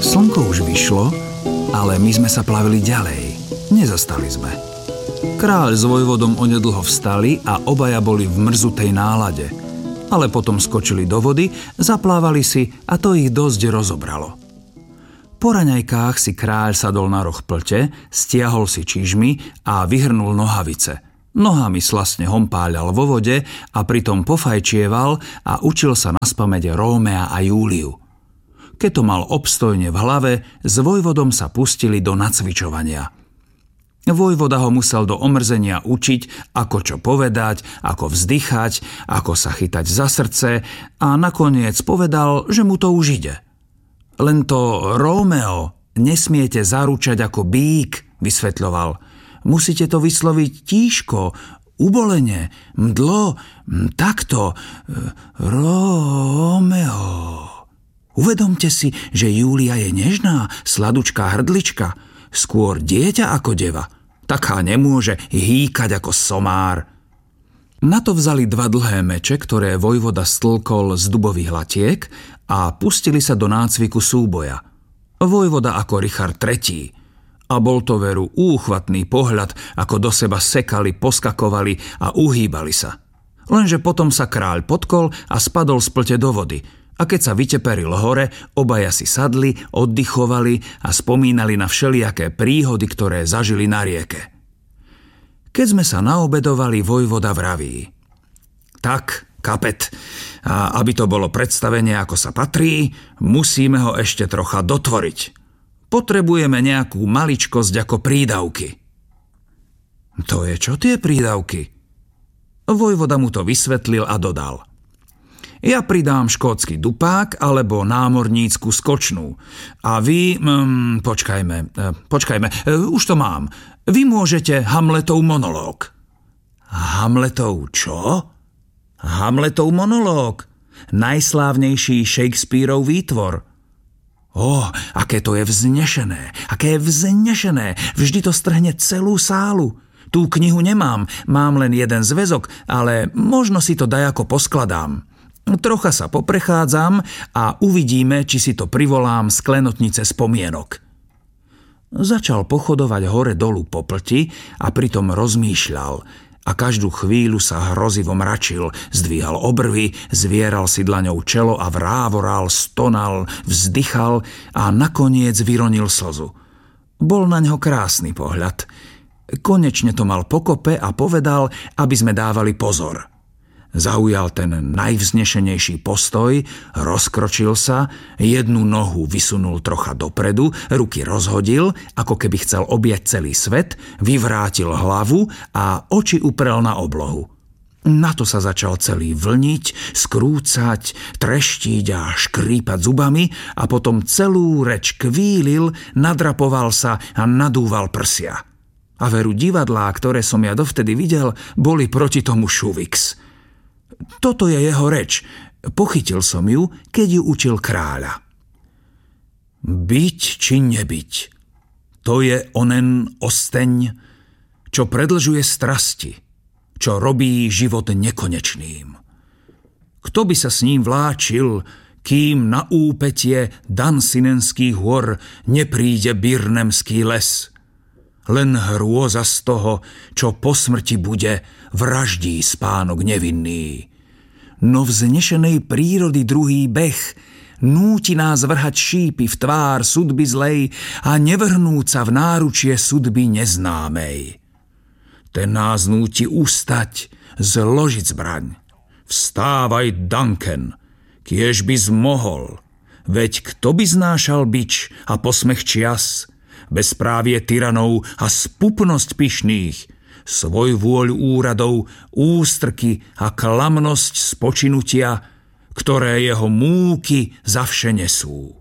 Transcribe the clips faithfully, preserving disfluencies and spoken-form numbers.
Slnko už vyšlo, ale my sme sa plavili ďalej. Nezastali sme. Kráľ s vojvodom onedlho vstali a obaja boli v mrzutej nálade. Ale potom skočili do vody, zaplávali si a to ich dosť rozobralo. Po raňajkách si kráľ sadol na roh plte, stiahol si čižmy a vyhrnul nohavice. Nohami slastne hompáľal vo vode a pritom pofajčieval a učil sa naspamäť Rómea a Júliu. Keď to mal obstojne v hlave, s vojvodom sa pustili do nacvičovania. Vojvoda ho musel do omrzenia učiť, ako čo povedať, ako vzdychať, ako sa chytať za srdce a nakoniec povedal, že mu to už ide. Len to Rómeo nesmiete zaručať ako bík, vysvetľoval. Musíte to vysloviť tížko, ubolene, mdlo, takto. Rómeo. Uvedomte si, že Júlia je nežná, sladučká hrdlička, skôr dieťa ako deva. Taká nemôže hýkať ako somár. Na to vzali dva dlhé meče, ktoré vojvoda stlkol z dubových latiek a pustili sa do nácviku súboja. Vojvoda ako Richard tretí. A bol to veru úchvatný pohľad, ako do seba sekali, poskakovali a uhýbali sa. Lenže potom sa kráľ potkol a spadol z plte do vody. A keď sa vyteperil hore, obaja si sadli, oddychovali a spomínali na všelijaké príhody, ktoré zažili na rieke. Keď sme sa naobedovali, vojvoda vraví: Tak, kapet, a aby to bolo predstavenie, ako sa patrí, musíme ho ešte trocha dotvoriť. Potrebujeme nejakú maličkosť ako prídavky. To je čo tie prídavky? Vojvoda mu to vysvetlil a dodal: Ja pridám škótsky dupák alebo námornícku skočnú. A vy... Mm, počkajme, počkajme, už to mám. Vy môžete Hamletov monológ. Hamletov čo? Hamletov monológ. Najslávnejší Shakespearov výtvor. Ó, aké to je vznešené, aké je vznešené. Vždy to strhne celú sálu. Tú knihu nemám, mám len jeden zväzok, ale možno si to dajako poskladám. Trocha sa poprechádzam a uvidíme, či si to privolám z klenotnice spomienok. Začal pochodovať hore-dolu po plti a pritom rozmýšľal a každú chvíľu sa hrozivo mračil, zdvíhal obrvy, zvieral si dlaňou čelo a vrávoral, stonal, vzdychal a nakoniec vyronil slzu. Bol na ňo krásny pohľad. Konečne to mal pokope a povedal, aby sme dávali pozor. Zaujal ten najvznešenejší postoj, rozkročil sa, jednu nohu vysunul trocha dopredu, ruky rozhodil, ako keby chcel objať celý svet, vyvrátil hlavu a oči uprel na oblohu. Na to sa začal celý vlniť, skrúcať, treštiť a škrípať zubami a potom celú reč kvílil, nadrapoval sa a nadúval prsia. A veru divadlá, ktoré som ja dovtedy videl, boli proti tomu šuvix. Toto je jeho reč. Pochytil som ju, keď ju učil kráľa. Byť či nebyť, to je onen osteň, čo predlžuje strasti, čo robí život nekonečným. Kto by sa s ním vláčil, kým na úpetie Dansinenských hôr nepríde Birnemský les? Len hrôza z toho, čo po smrti bude, vraždí spánok nevinný. No vznešenej prírody druhý beh núti nás vrhať šípy v tvár sudby zlej a nevrhnúť sa v náručie sudby neznámej. Ten nás núti ustať, zložiť zbraň. Vstávaj, Duncan, kiež by zmohol, veď kto by znášal bič a posmech čias, bezprávie tyranov a spupnosť pyšných, svoj vôľu úradov, ústrky a klamnosť spočinutia, ktoré jeho múky zavše nesú.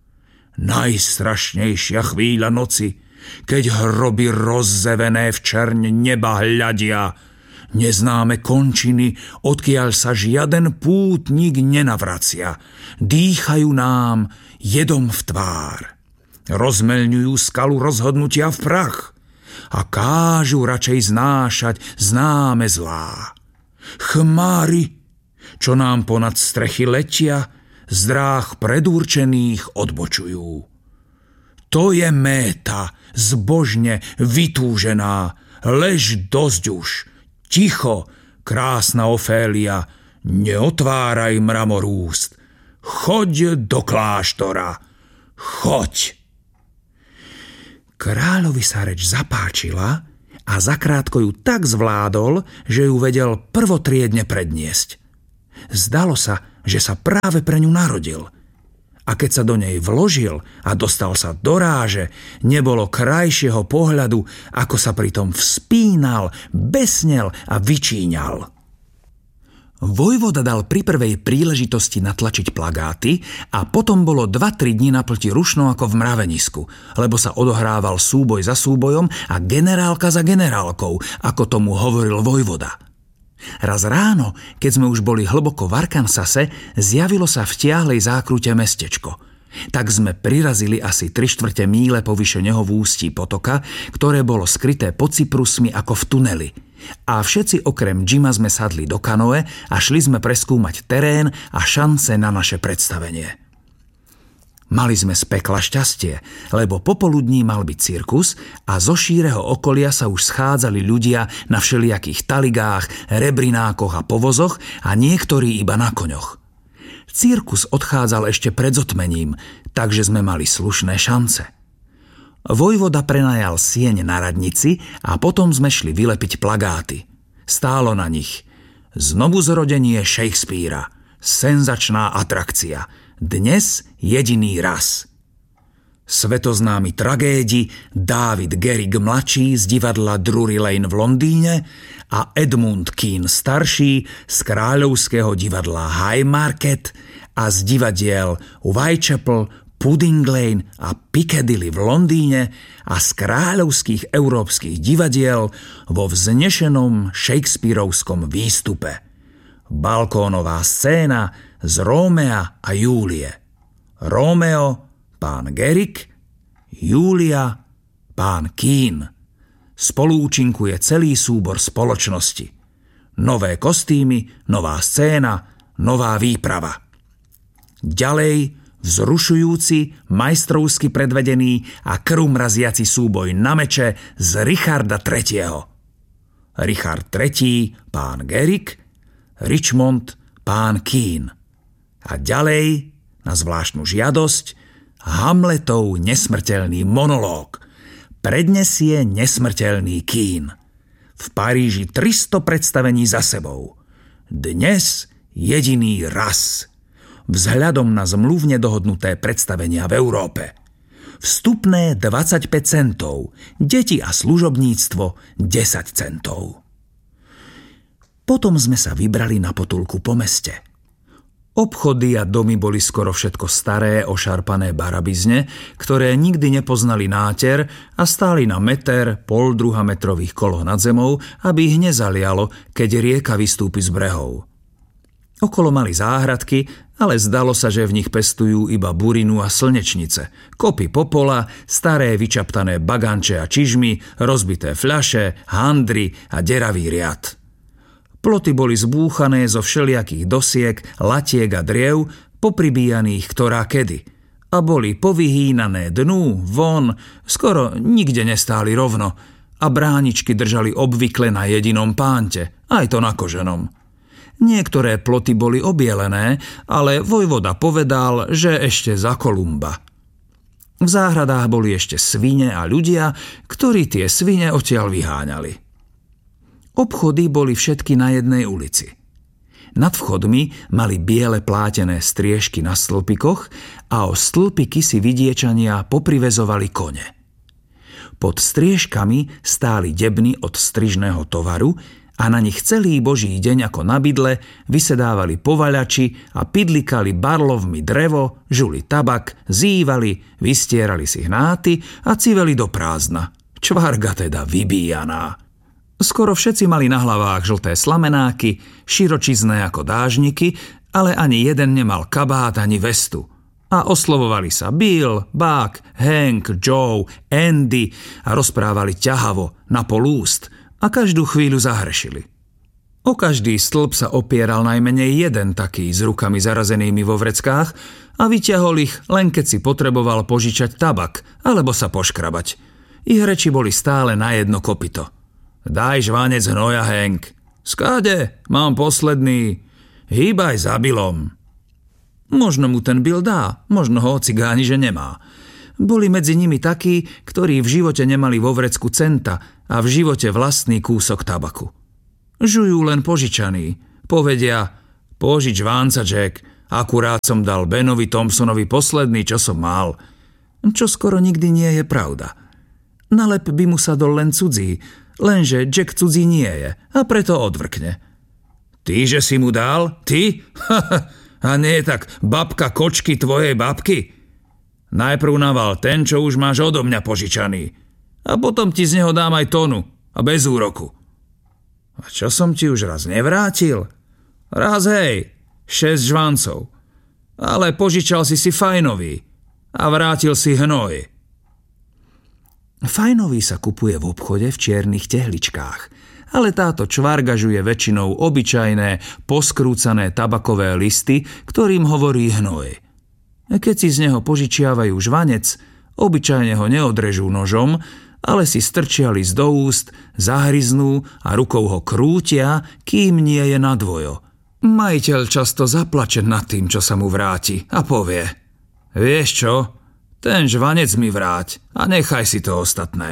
Najstrašnejšia chvíľa noci, keď hroby rozzevené v čerň neba hľadia, neznáme končiny, odkiaľ sa žiaden pútnik nenavracia, dýchajú nám jedom v tvár. Rozmeľňujú skalu rozhodnutia v prach a kážu radšej znášať známe zlá. Chmáry, čo nám ponad strechy letia, z dráh predurčených odbočujú. To je méta, zbožne vytúžená. Lež dosť už. Ticho, krásna Ofélia, neotváraj mramor úst. Choď do kláštora. Choď. Kráľovi sa reč zapáčila a zakrátko ju tak zvládol, že ju vedel prvotriedne predniesť. Zdalo sa, že sa práve pre ňu narodil. A keď sa do nej vložil a dostal sa do ráže, nebolo krajšieho pohľadu, ako sa pritom vzpínal, besnel a vyčíňal. Vojvoda dal pri prvej príležitosti natlačiť plagáty a potom bolo dva tri dni na plti rušno ako v mravenisku, lebo sa odohrával súboj za súbojom a generálka za generálkou, ako tomu hovoril vojvoda. Raz ráno, keď sme už boli hlboko v Arkansase, zjavilo sa v tiahlej zákrute mestečko. Tak sme prirazili asi tri štvrte míle povyše neho v ústí potoka, ktoré bolo skryté pod cyprusmi ako v tuneli. A všetci okrem Jima sme sadli do kanoe a šli sme preskúmať terén a šance na naše predstavenie. Mali sme z pekla šťastie, lebo popoludní mal byť cirkus a zo šíreho okolia sa už schádzali ľudia na všelijakých taligách, rebrinákoch a povozoch a niektorí iba na koňoch. Cirkus odchádzal ešte pred zotmením, takže sme mali slušné šance. Vojvoda prenajal sieň na radnici a potom sme šli vylepiť plagáty. Stálo na nich: Znovuzrodenie Shakespearea, senzačná atrakcia, dnes jediný raz. Svetoznámy tragédi David Garrick mladší z divadla Drury Lane v Londýne a Edmund Kean starší z kráľovského divadla Haymarket a z divadiel Whitechapel, Pudding Lane a Piccadilly v Londýne a z kráľovských európskych divadiel vo vznešenom Shakespearovskom výstupe. Balkónová scéna z Rómea a Júlie. Rómeo, pán Garrick, Júlia, pán Kean. Spoluúčinkuje celý súbor spoločnosti. Nové kostýmy, nová scéna, nová výprava. Ďalej vzrušujúci, majstrovsky predvedený a krvmraziaci súboj na meče z Richarda tretieho. Richard tretí, pán Garrick, Richmond, pán Kean. A ďalej, na zvláštnu žiadosť, Hamletov nesmrteľný monológ prednesie nesmrteľný Kean. V Paríži tristo predstavení za sebou. Dnes jediný raz. Vzhľadom na zmluvne dohodnuté predstavenia v Európe. Vstupné dvadsaťpäť centov, deti a služobníctvo desať centov. Potom sme sa vybrali na potulku po meste. Obchody a domy boli skoro všetko staré, ošarpané barabizne, ktoré nikdy nepoznali náter a stáli na meter, pol druha metrových koloh nad zemou, aby ich nezalialo, keď rieka vystúpi z brehov. Okolo mali záhradky, ale zdalo sa, že v nich pestujú iba burinu a slnečnice, kopy popola, staré vyčaptané baganče a čižmy, rozbité fľaše, handry a deravý riad. Ploty boli zbúchané zo všelijakých dosiek, latiek a driev, popribíjaných ktorá kedy, a boli povyhýnané dnu, von, skoro nikde nestáli rovno a bráničky držali obvykle na jedinom pánte, aj to na koženom. Niektoré ploty boli obielené, ale vojvoda povedal, že ešte za Kolumba. V záhradách boli ešte svine a ľudia, ktorí tie svine odtiaľ vyháňali. Obchody boli všetky na jednej ulici. Nad vchodmi mali biele plátené striežky na stĺpikoch a o stĺpiky si vidiečania poprivezovali kone. Pod striežkami stáli debny od strižného tovaru a na nich celý boží deň ako na bydle vysedávali povaľači a pidlikali barlovmi drevo, žuli tabak, zývali, vystierali si hnáty a civeli do prázdna. Čvarga teda vybíjaná. Skoro všetci mali na hlavách žlté slamenáky, širočizné ako dážniky, ale ani jeden nemal kabát ani vestu. A oslovovali sa Bill, Buck, Hank, Joe, Andy a rozprávali ťahavo, na pol úst a každú chvíľu zahrešili. O každý stĺp sa opieral najmenej jeden taký s rukami zarazenými vo vreckách a vyťahol ich, len keď si potreboval požičať tabak alebo sa poškrabať. Ich reči boli stále na jedno kopyto. Daj žvanec hnoja, Henk. Skáde, mám posledný. Hýbaj za Billom. Možno mu ten Bill dá, možno ho cigáni, že nemá. Boli medzi nimi takí, ktorí v živote nemali vo vrecku centa a v živote vlastný kúsok tabaku. Žujú len požičaný. Povedia, požič vánca, Jack, akurát som dal Benovi Thompsonovi posledný, čo som mal. Čo skoro nikdy nie je pravda. Na lep by mu sadol len cudzí, lenže Jack cudzí nie je a preto odvrkne. Ty, že si mu dal? Ty? A nie tak babka kočky tvojej babky? Najprv naval ten, čo už máš odo mňa požičaný. A potom ti z neho dám aj tonu a bez úroku. A čo som ti už raz nevrátil? Raz hej, šesť žvancov. Ale požičal si si fajnový a vrátil si hnoj. Fajnový sa kupuje v obchode v čiernych tehličkách, ale táto čvargažuje väčšinou obyčajné, poskrúcané tabakové listy, ktorým hovorí hnoj. Keď si z neho požičiavajú žvanec, obyčajne ho neodrežú nožom, ale si strčia list do úst, zahryznú a rukou ho krútia, kým nie je na dvojo. Majiteľ často zaplače nad tým, čo sa mu vráti a povie: Vieš čo, ten žvanec mi vráť a nechaj si to ostatné.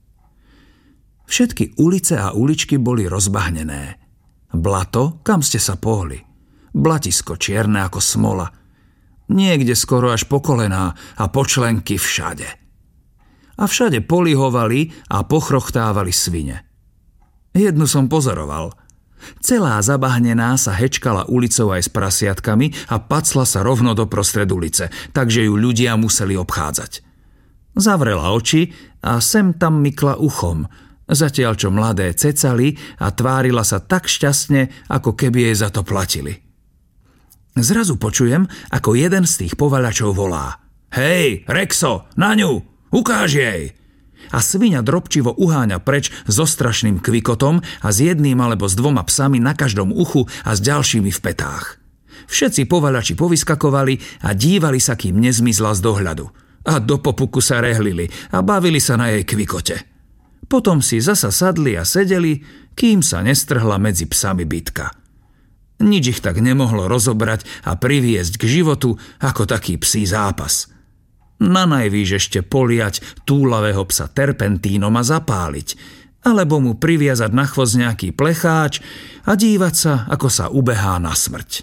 Všetky ulice a uličky boli rozbahnené. Blato, kam ste sa pohli. Blatisko čierne ako smola. Niekde skoro až po kolená a počlenky všade. A všade polihovali a pochrochtávali svine. Jednu som pozoroval. Celá zabahnená sa hečkala ulicou aj s prasiatkami a pacla sa rovno do prostred ulice, takže ju ľudia museli obchádzať. Zavrela oči a sem tam mykla uchom, zatiaľ čo mladé cecali a tvárila sa tak šťastne, ako keby jej za to platili. Zrazu počujem, ako jeden z tých povaľačov volá: Hej, Rexo, na ňu! Ukáž jej! A sviňa drobčivo uháňa preč so strašným kvikotom a s jedným alebo s dvoma psami na každom uchu a s ďalšími v petách. Všetci povaľači povyskakovali a dívali sa, kým nezmizla z dohľadu. A do popuku sa rehlili a bavili sa na jej kvikote. Potom si zasa sadli a sedeli, kým sa nestrhla medzi psami bitka. Nič ich tak nemohlo rozobrať a priviesť k životu ako taký psí zápas. Na najvýš ešte poliať túlavého psa terpentínom a zapáliť, alebo mu priviazať na chvost nejaký plecháč a dívať sa, ako sa ubehá na smrť.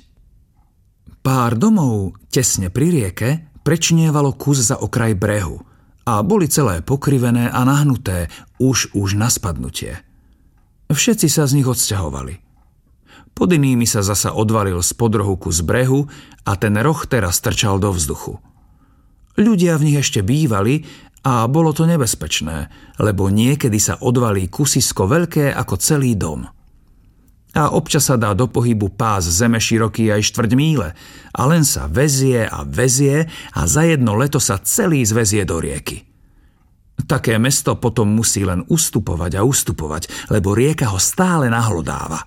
Pár domov tesne pri rieke prečnievalo kus za okraj brehu a boli celé pokrivené a nahnuté už už na spadnutie. Všetci sa z nich odsťahovali. Pod inými sa zasa odvalil spod rohu kus brehu a ten roh teraz trčal do vzduchu. Ľudia v nich ešte bývali a bolo to nebezpečné, lebo niekedy sa odvalí kusisko veľké ako celý dom. A občas sa dá do pohybu pás zeme široký aj štvrť míle a len sa vezie a vezie a za jedno leto sa celý zvezie do rieky. Také mesto potom musí len ustupovať a ustupovať, lebo rieka ho stále nahlodáva.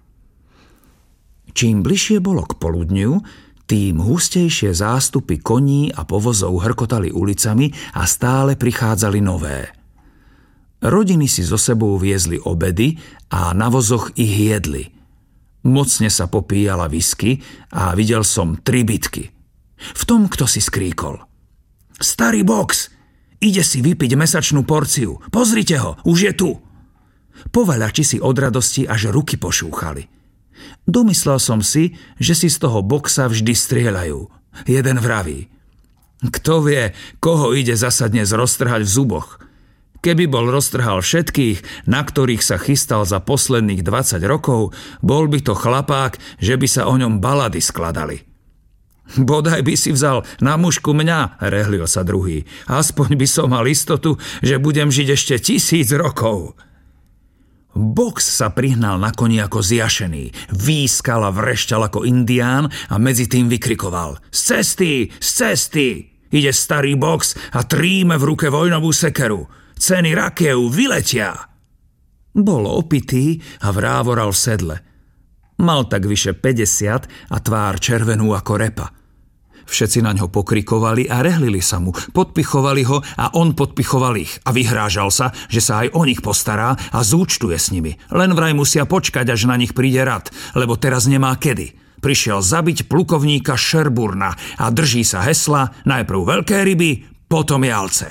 Čím bližšie bolo k poludniu, tým hustejšie zástupy koní a povozov hrkotali ulicami a stále prichádzali nové. Rodiny si so sebou viezli obedy a na vozoch ich jedli. Mocne sa popíjala whisky a videl som tri bitky. V tom, kto si skríkol: Starý box! Ide si vypiť mesačnú porciu. Pozrite ho, už je tu! Povaľači si od radosti až ruky pošúchali. Domyslel som si, že si z toho boxa vždy strieľajú. Jeden vraví: Kto vie, koho ide zasa dnes roztrhať v zuboch? Keby bol roztrhal všetkých, na ktorých sa chystal za posledných dvadsať rokov, bol by to chlapák, že by sa o ňom balady skladali. Bodaj by si vzal na mužku mňa, rehlil sa druhý. Aspoň by som mal istotu, že budem žiť ešte tisíc rokov. Box sa prihnal na koni ako zjašený, výskal a vrešťal ako indián a medzi tým vykrikoval: Z cesty, z cesty! Ide starý Box a tríme v ruke vojnovú sekeru. Ceny rakiev vyletia! Bol opitý a vrávoral v sedle. Mal tak vyše päťdesiat a tvár červenú ako repa. Všetci na ňo pokrikovali a rehlili sa mu, podpichovali ho a on podpichoval ich a vyhrážal sa, že sa aj o nich postará a zúčtuje s nimi. Len vraj musia počkať, až na nich príde rad, lebo teraz nemá kedy. Prišiel zabiť plukovníka Sherburna a drží sa hesla najprv veľké ryby, potom jalce.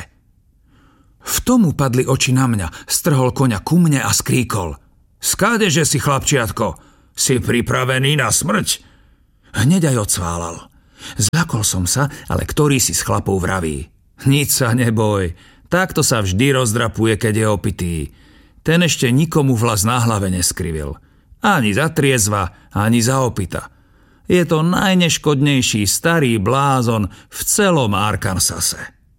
V tomu padli oči na mňa, strhol koňa ku mne a skríkol: Skádeže si, chlapčiatko? Si pripravený na smrť? Hneď aj odsválal. Zľakol som sa, ale ktorý si z chlapov vraví: Nič sa neboj, takto sa vždy rozdrapuje, keď je opitý. Ten ešte nikomu vlas na hlave neskrivil. Ani za triezva, ani za opita. Je to najneškodnejší starý blázon v celom Arkansase.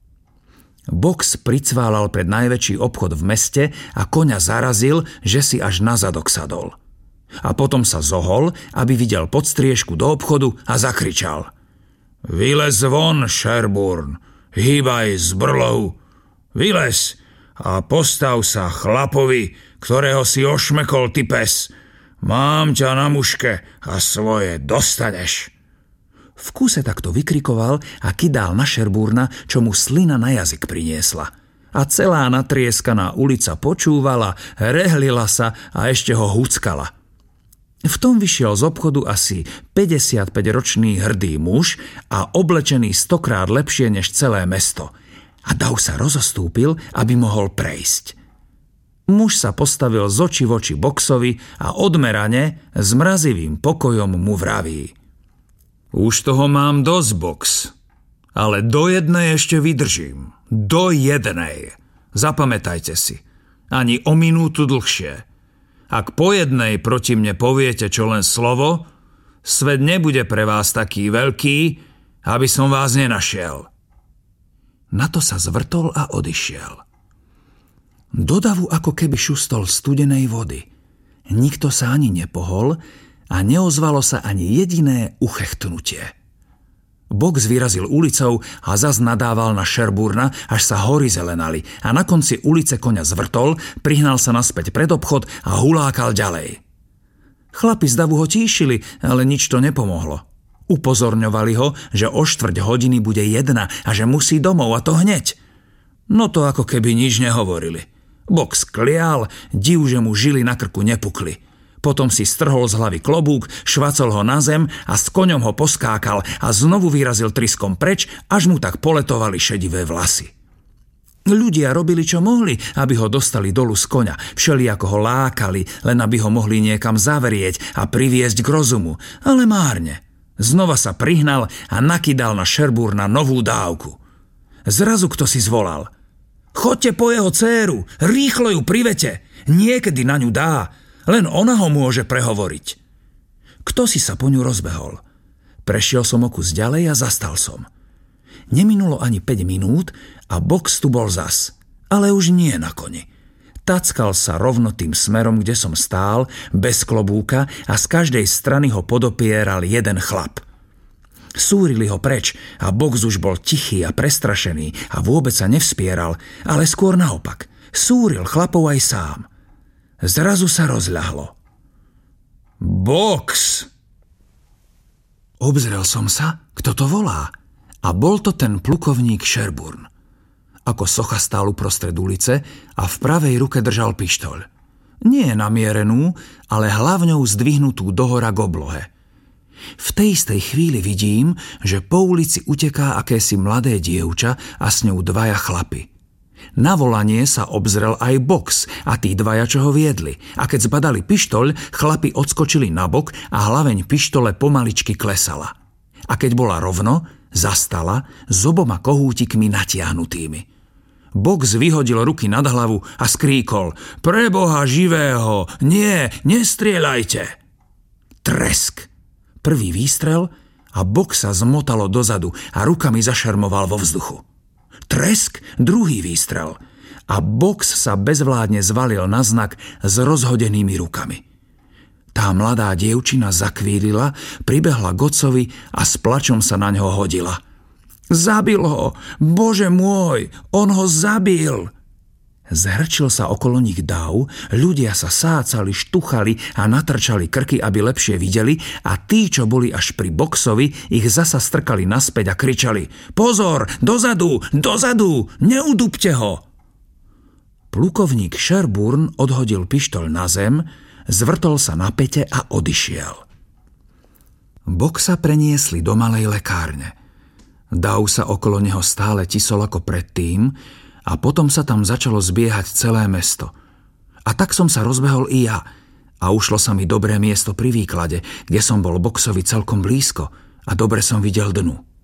Box pricválal pred najväčší obchod v meste a koňa zarazil, že si až na zadok sadol. A potom sa zohol, aby videl podstriežku do obchodu a zakričal: Vylez von, Sherburn, hýbaj z brlou. Vylez a postav sa chlapovi, ktorého si ošmekol, ty pes. Mám ťa na muške a svoje dostaneš. V kúse takto vykrikoval a kydal na Sherburna, čo mu slina na jazyk priniesla. A celá natrieskaná ulica počúvala, rehlila sa a ešte ho húckala. V tom vyšiel z obchodu asi päťdesiatpäťročný hrdý muž a oblečený stokrát lepšie než celé mesto. A dav sa rozostúpil, aby mohol prejsť. Muž sa postavil z očí v oči Boxovi a odmerane s mrazivým pokojom mu vraví: Už toho mám dosť, Box, ale do jednej ešte vydržím. Do jednej. Zapamätajte si. Ani o minútu dlhšie. Ak po jednej proti mne poviete čo len slovo, svet nebude pre vás taký veľký, aby som vás nenašiel. Na to sa zvrtol a odišiel. Do davu ako keby šustol studenej vody. Nikto sa ani nepohol a neozvalo sa ani jediné uchechtnutie. Box vyrazil ulicou a zas nadával na Sherburna, až sa hory zelenali a na konci ulice koňa zvrtol, prihnal sa naspäť pred obchod a hulákal ďalej. Chlapi z davu ho tíšili, ale nič to nepomohlo. Upozorňovali ho, že o štvrť hodiny bude jedna a že musí domov, a to hneď. No to ako keby nič nehovorili. Box klial, div, že mu žily na krku nepukli. Potom si strhol z hlavy klobúk, švacol ho na zem a s koňom ho poskákal a znovu vyrazil tryskom preč, až mu tak poletovali šedivé vlasy. Ľudia robili, čo mohli, aby ho dostali dolu z koňa. Všelijako ho lákali, len aby ho mohli niekam zavrieť a priviesť k rozumu. Ale márne. Znova sa prihnal a nakydal na Sherburna novú dávku. Zrazu kto si zvolal: Chodte po jeho dcéru, rýchlo ju privete, niekedy na ňu dá, len ona ho môže prehovoriť. Kto si sa po ňu rozbehol? Prešiel som o kus ďalej a zastal som. Neminulo ani päť minút a Box tu bol zas, ale už nie na koni. Tackal sa rovno tým smerom, kde som stál, bez klobúka, a z každej strany ho podopieral jeden chlap. Súrili ho preč a Box už bol tichý a prestrašený a vôbec sa nevspieral, ale skôr naopak. Súril chlapov aj sám. Zrazu sa rozľahlo. Box! Obzrel som sa, kto to volá, a bol to ten plukovník Sherburn. Ako socha stál uprostred ulice a v pravej ruke držal pištoľ. Nie namierenú, ale hlavňou zdvihnutú dohora k oblohe. V tej istej chvíli vidím, že po ulici uteká akési mladé dievča a s ňou dvaja chlapi. Na volanie sa obzrel aj Box a tí dvaja, čo ho viedli. A keď zbadali pištoľ, chlapi odskočili nabok a hlaveň pištole pomaličky klesala. A keď bola rovno, zastala s oboma kohútikmi natiahnutými. Box vyhodil ruky nad hlavu a skríkol: Pre Boha živého, nie, nestrieľajte! Tresk! Prvý výstrel a Box sa zmotalo dozadu a rukami zašermoval vo vzduchu. Tresk, druhý výstrel a Box sa bezvládne zvalil na znak s rozhodenými rukami. Tá mladá dievčina zakvílila, pribehla k otcovi a s plačom sa na ňo hodila. Zabil ho! Bože môj, on ho zabil! Zhrčil sa okolo nich dav, ľudia sa sácali, štuchali a natrčali krky, aby lepšie videli, a tí, čo boli až pri Boxovi, ich zasa strkali naspäť a kričali: Pozor, dozadu, dozadu, neudupte ho! Plukovník Sherburne odhodil pištoľ na zem, zvrtol sa na päte a odišiel. Boxa preniesli do malej lekárne. Dav sa okolo neho stále tisol ako predtým, a potom sa tam začalo zbiehať celé mesto. A tak som sa rozbehol i ja a ušlo sa mi dobré miesto pri výklade, kde som bol Boxovi celkom blízko a dobre som videl dnu.